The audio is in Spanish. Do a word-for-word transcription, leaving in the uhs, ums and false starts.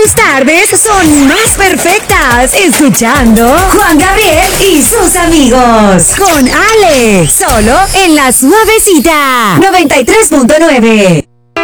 tus tardes son más perfectas escuchando Juan Gabriel y sus amigos. Con Ale, solo en La Suavecita noventa y tres punto nueve.